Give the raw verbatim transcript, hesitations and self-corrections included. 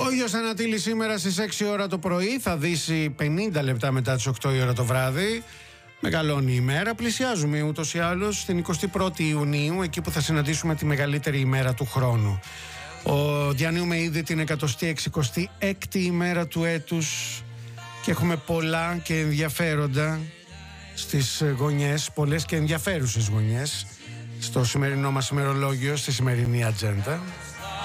Ο Γιος Ανατήλης σήμερα στις έξι ώρα το πρωί θα δύσει πενήντα λεπτά μετά τις οκτώ η ώρα το βράδυ. Μεγαλώνει η ημέρα, πλησιάζουμε ούτως ή άλλως στην εικοστή πρώτη Ιουνίου, εκεί που θα συναντήσουμε τη μεγαλύτερη ημέρα του χρόνου. Ο, διανύουμε ήδη την εκατοστή εξηκοστή έκτη ημέρα του έτους και έχουμε πολλά και ενδιαφέροντα στις γωνιές, πολλές και ενδιαφέρουσες γωνιές στο σημερινό μας ημερολόγιο, στη σημερινή ατζέντα.